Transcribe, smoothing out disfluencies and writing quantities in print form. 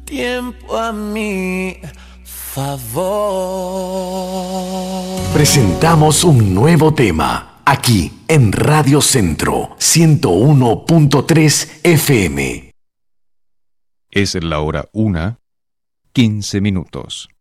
tiempo a mi favor. Presentamos un nuevo tema aquí en Radio Centro 101.3 FM. Es la hora 1:15.